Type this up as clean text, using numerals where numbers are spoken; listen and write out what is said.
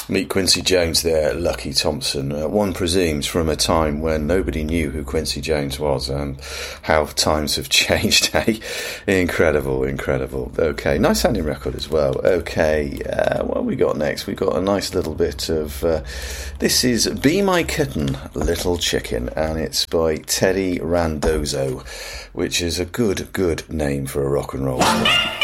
Meet Quincy Jones there, Lucky Thompson. One presumes from a time when nobody knew who Quincy Jones was, and how times have changed, hey? Incredible. Okay, nice sounding record as well. Okay, what have we got next? We've got a nice little bit of... this is Be My Kitten, Little Chicken, and it's by Teddy Randazzo, which is a good name for a rock and roll song.